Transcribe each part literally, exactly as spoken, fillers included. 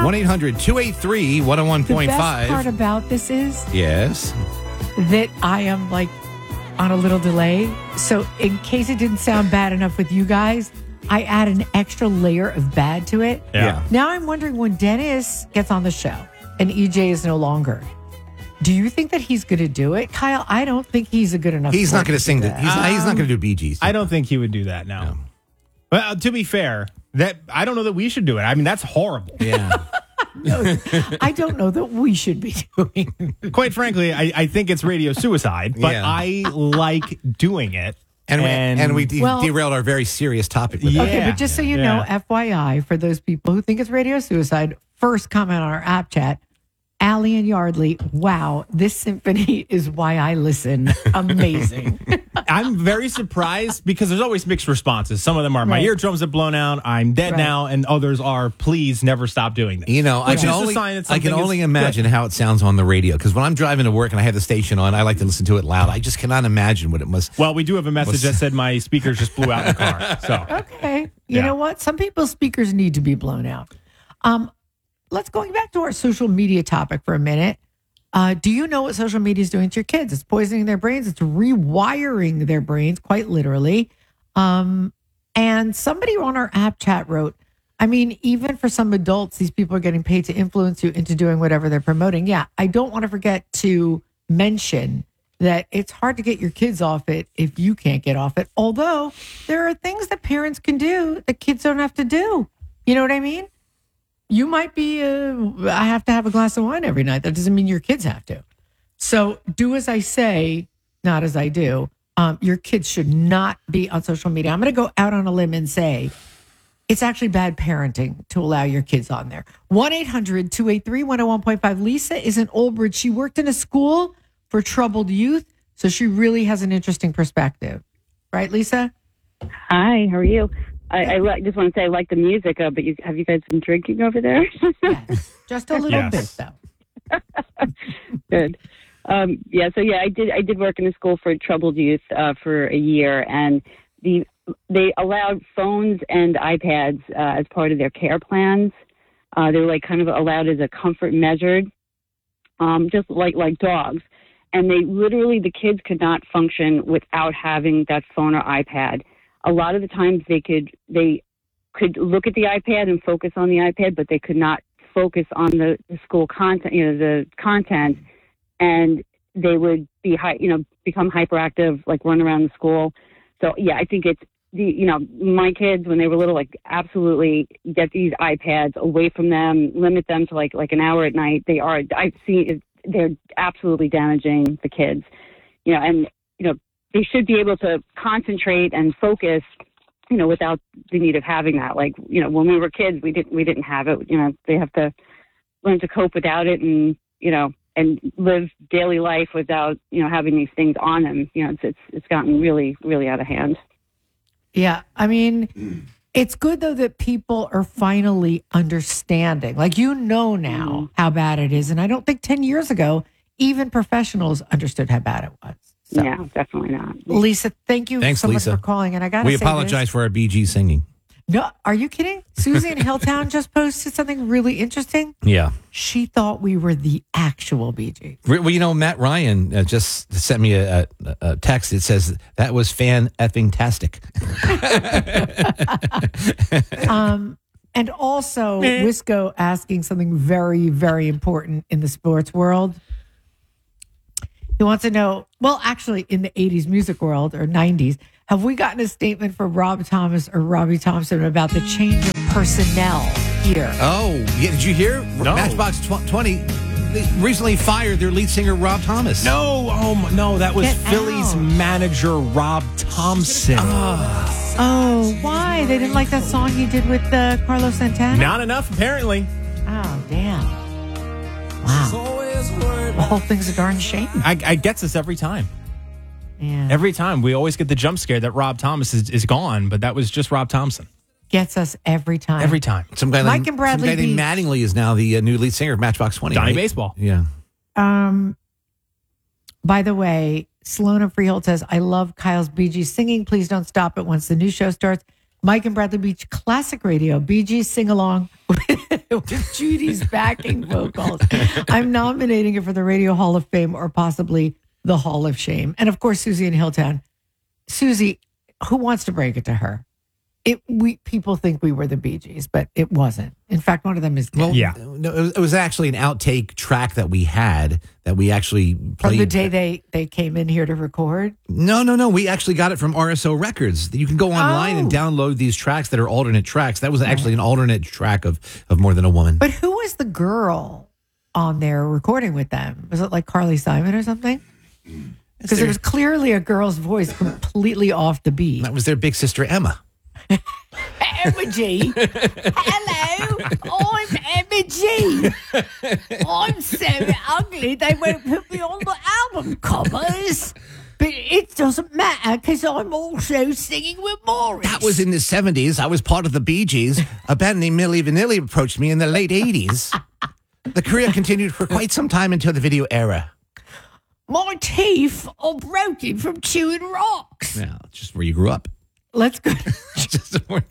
one eight hundred two eight three one oh one point five. The best part about this is yes, that I am like on a little delay. So in case it didn't sound bad enough with you guys, I add an extra layer of bad to it. Yeah. Now I'm wondering when Dennis gets on the show and E J is no longer, do you think that he's going to do it? Kyle, I don't think he's a good enough. He's not going to to sing do that. that. He's, not, he's not Um, going to do Bee Gees. I don't think he would do that, no. No. Well, to be fair, that I don't know that we should do it. I mean, that's horrible. Yeah. I don't know that we should be doing. Quite frankly, I, I think it's radio suicide, but Yeah. I like doing it. And, we, And- and we de- Well- derailed our very serious topic with Yeah. that. Okay, but just so you know, Yeah. F Y I, for those people who think it's radio suicide, first comment on our app chat, Allie and Yardley, wow, this symphony is why I listen. Amazing. I'm very surprised because there's always mixed responses. Some of them are my Right. eardrums have blown out, I'm dead Right. now, and others are please never stop doing this. You know, I Which can is a only, sign that I can something only is imagine good. how it sounds on the radio. Because when I'm driving to work and I have the station on, I like to listen to it loud. I just cannot imagine what it must. Well, we do have a message What's- that said my speakers just blew out in the car. So Okay. You Yeah. know what? Some people's speakers need to be blown out. Um, let's going back to our social media topic for a minute. Uh, do you know what social media is doing to your kids? It's poisoning their brains. It's rewiring their brains, quite literally. Um, and somebody on our app chat wrote, I mean, even for some adults, these people are getting paid to influence you into doing whatever they're promoting. Yeah, I don't want to forget to mention that it's hard to get your kids off it if you can't get off it. Although there are things that parents can do that kids don't have to do. You know what I mean? You might be, uh, I have to have a glass of wine every night. That doesn't mean your kids have to. So do as I say, not as I do. Um, your kids should not be on social media. I'm going to go out on a limb and say it's actually bad parenting to allow your kids on there. one eight hundred two eight three one oh one point five. Lisa is in Old Bridge. She worked in a school for troubled youth, so she really has an interesting perspective. Right, Lisa? Hi, how are you? I, I li- just want to say I like the music, uh, but you, have you guys been drinking over there? Yes. Just a little Yes. bit, though. Good. Um, yeah, so yeah, I did. I did work in a school for troubled youth uh, for a year, and the they allowed phones and iPads uh, as part of their care plans. Uh, they were like kind of allowed as a comfort measure, um, just like like dogs. And they literally, the kids could not function without having that phone or iPad. A lot of the times they could they could look at the iPad and focus on the iPad, but they could not focus on the, the school content, you know, the content, and they would be, hi, you know, become hyperactive, like run around the school. So yeah, I think it's the, you know, my kids when they were little, like absolutely get these iPads away from them, limit them to like like an hour at night. They are, I've seen, they're absolutely damaging the kids, you know, and you know they should be able to concentrate and focus, you know, without the need of having that. Like, you know, when we were kids, we didn't we didn't have it. You know, they have to learn to cope without it, and you know, and live daily life without, you know, having these things on them. You know, it's it's, it's gotten really really out of hand. Yeah. I mean, it's good, though, that people are finally understanding. Like, you know now Mm. how bad it is. And I don't think ten years ago, even professionals understood how bad it was. So, Yeah, definitely not. Lisa, thank you Thanks, so Lisa. much for calling. And I got to We say apologize this. for our B G singing. No, are you kidding? Susie in Hilltown just posted something really interesting. Yeah. She thought we were the actual B G. Well, you know, Matt Ryan uh, just sent me a, a, a text. It says that was fan effing tastic. Um, and also, Wisco asking something very, very important in the sports world. He wants to know, well, actually, in the eighties music world or nineties, have we gotten a statement from Rob Thomas or Robbie Thompson about the change of personnel here? Oh, yeah, did you hear? No. Matchbox tw- twenty they recently fired their lead singer, Rob Thomas. No, oh my- no, that was Get Philly's out. manager Rob Thompson. Oh, why? They didn't like that song he did with uh, Carlos Santana? Not enough, apparently. Oh, damn. Wow. The whole thing's a darn shame. I, I gets us every time. Yeah. Every time we always get the jump scare that Rob Thomas is, is gone, but that was just Rob Thompson. Gets us every time. Every time. Some guy Mike named, and Bradley some guy named Beach. Mattingly is now the uh, new lead singer of Matchbox twenty. Donnie right? Baseball. Yeah. Um, by the way, Sloan of Freehold says, I love Kyle's Bee Gees singing. Please don't stop it once the new show starts. Mike and Bradley Beach Classic Radio, Bee Gees sing along with with Judy's backing vocals. I'm nominating it for the Radio Hall of Fame or possibly the Hall of Shame. And of course, Susie in Hilltown. Susie, who wants to break it to her? It we people think we were the Bee Gees, but it wasn't. In fact, one of them is dead. Well, Yeah. no, it was, it was actually an outtake track that we had that we actually played. From the day they, they came in here to record. No, no, no. We actually got it from R S O Records. You can go online Oh. and download these tracks that are alternate tracks. That was actually an alternate track of, of More Than a Woman. But who was the girl on there recording with them? Was it like Carly Simon or something? Because it was clearly a girl's voice completely off the beat. That was their big sister, Emma. Emma G. Hello, I'm Emma G. I'm so ugly they won't put me on the album covers. But it doesn't matter because I'm also singing with Morris. That was in the seventies. I was part of the Bee Gees. A band named Milli Vanilli approached me in the late eighties. The career continued for quite some time until the video era. My teeth are broken from chewing rocks. Yeah, just where you grew up. Let's go. Just where-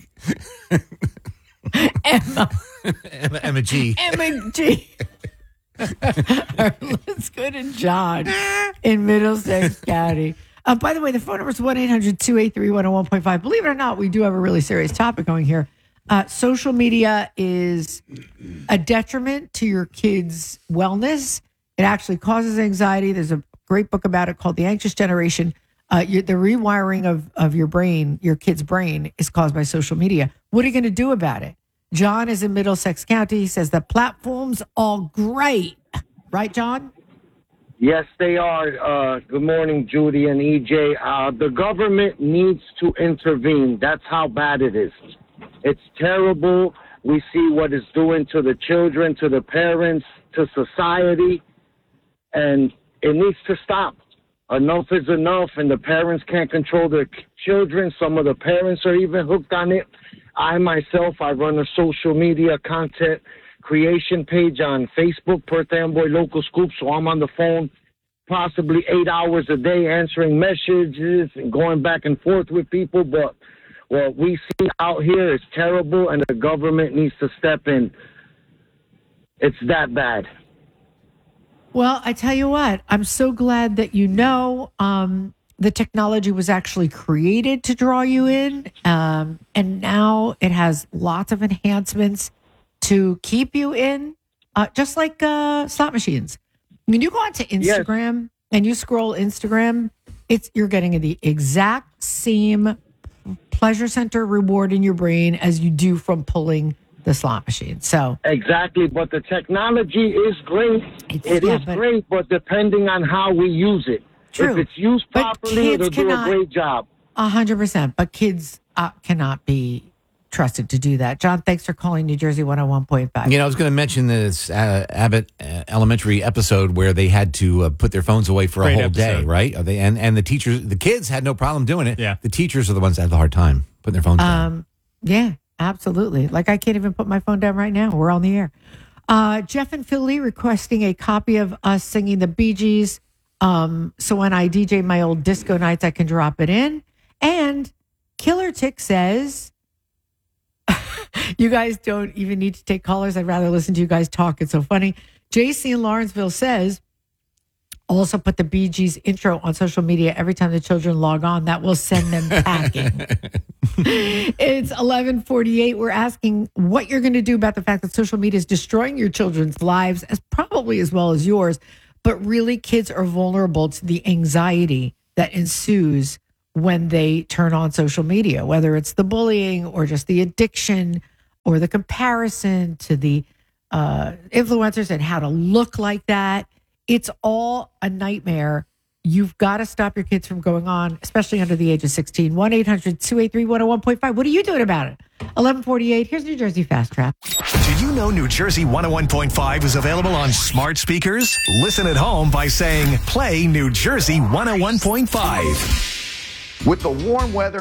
Emma. Emma, Emma G. Emma G. Let's go to John in Middlesex County. Uh, by the way, the phone number is one eight hundred two eight three one oh one point five. Believe it or not, we do have a really serious topic going here. Uh, social media is a detriment to your kids' wellness. It actually causes anxiety. There's a great book about it called The Anxious Generation. Uh, you, the rewiring of, of your brain, your kid's brain, is caused by social media. What are you going to do about it? John is in Middlesex County. He says the platforms are great. Right, John? Yes, they are. Uh, good morning, Judy and E J. Uh, the government needs to intervene. That's how bad it is. It's terrible. We see what it's doing to the children, to the parents, to society, and it needs to stop. Enough is enough, and the parents can't control their children. Some of the parents are even hooked on it. I myself, I run a social media content creation page on Facebook, Perth Amboy Local Scoop, so I'm on the phone possibly eight hours a day answering messages and going back and forth with people. But what we see out here is terrible, and the government needs to step in. It's that bad. Well, I tell you what, I'm so glad that you know um, the technology was actually created to draw you in. Um, and now it has lots of enhancements to keep you in, uh, just like uh, slot machines. When you go onto Instagram yes. and you scroll Instagram, it's you're getting the exact same pleasure center reward in your brain as you do from pulling the slot machine. So exactly, but the technology is great. It's, it yeah, is but, great, but depending on how we use it. True. If it's used properly, it'll cannot, do a great job. A hundred percent. But kids uh, cannot be trusted to do that. John, thanks for calling New Jersey one oh one point five. You know, I was going to mention this uh, Abbott uh, Elementary episode where they had to uh, put their phones away for Great a whole episode. day, right? Are they, and, and the teachers, the kids had no problem doing it. Yeah. The teachers are the ones that have the hard time putting their phones down. Um, yeah, absolutely. Like I can't even put my phone down right now. We're on the air. Uh, Jeff and Philly requesting a copy of us singing the Bee Gees. Um, so when I D J my old disco nights, I can drop it in. And Killer Tick says, you guys don't even need to take callers. I'd rather listen to you guys talk. It's so funny. J C in Lawrenceville says, also put the Bee Gees intro on social media every time the children log on. That will send them packing. It's eleven forty-eight. We're asking what you're going to do about the fact that social media is destroying your children's lives, as probably as well as yours. But really, kids are vulnerable to the anxiety that ensues when they turn on social media, whether it's the bullying or just the addiction or the comparison to the uh, influencers and how to look like that. It's all a nightmare. You've got to stop your kids from going on, especially under the age of sixteen. one eight hundred two eight three one oh one point five. What are you doing about it? eleven forty-eight. Here's New Jersey Fast Trap. Did you know New Jersey one oh one point five is available on smart speakers? Listen at home by saying, play New Jersey one oh one point five. With the warm weather.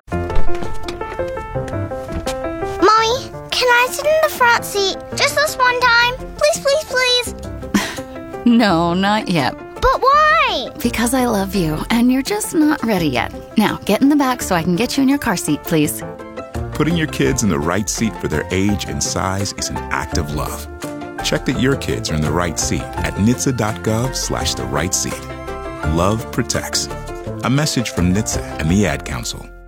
Mommy, can I sit in the front seat just this one time? Please, please, please. No, not yet. But why? Because I love you, and you're just not ready yet. Now, get in the back so I can get you in your car seat, please. Putting your kids in the right seat for their age and size is an act of love. Check that your kids are in the right seat at N H T S A dot gov slash the right seat. Love protects. A message from N H T S A and the Ad Council.